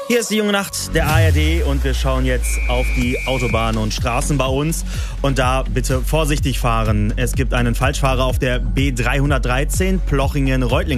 Hier ist die junge Nacht der ARD und wir schauen jetzt auf die Autobahnen und Straßen bei uns. Und da bitte vorsichtig fahren. Es gibt einen Falschfahrer auf der B313 Plochingen-Reutlingen.